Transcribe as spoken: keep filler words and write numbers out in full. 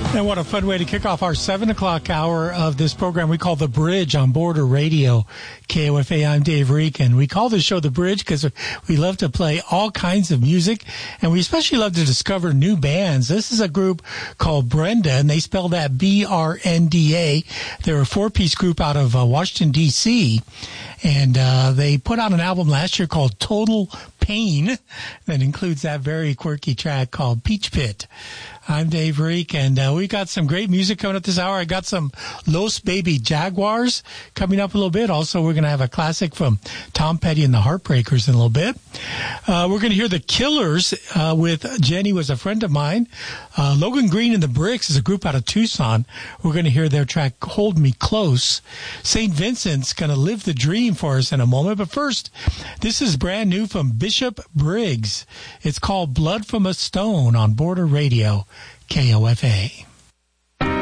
And what a fun way to kick off our seven o'clock hour of this program we call The Bridge on Border Radio, K O F A. I'm Dave Reek, and we call this show The Bridge because we love to play all kinds of music, and we especially love to discover new bands. This is a group called Brenda, and they spell that B R N D A. They're a four-piece group out of uh, Washington, D C, and uh, they put out an album last year called Total Pain that includes that very quirky track called Peach Pit. I'm Dave Reek, and uh, we got some great music coming up this hour. I got some Los Baby Jaguars coming up a little bit. Also, we're going to have a classic from Tom Petty and the Heartbreakers in a little bit. Uh, we're going to hear The Killers uh, with Jenny Was a Friend of Mine. Uh, Logan Green and the Bricks is a group out of Tucson. We're going to hear their track Hold Me Close. Saint Vincent's going to Live the Dream for us in a moment. But first, this is brand new from Bishop Briggs. It's called Blood from a Stone on Border Radio, K O F A.